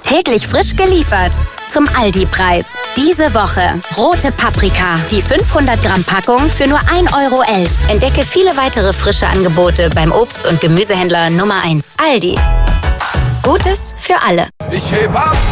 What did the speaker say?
Täglich frisch geliefert. Zum Aldi-Preis. Diese Woche rote Paprika. Die 500 Gramm Packung für nur 1,11 Euro. Entdecke viele weitere frische Angebote beim Obst- und Gemüsehändler Nummer 1. Aldi. Gutes für alle. Ich heb ab!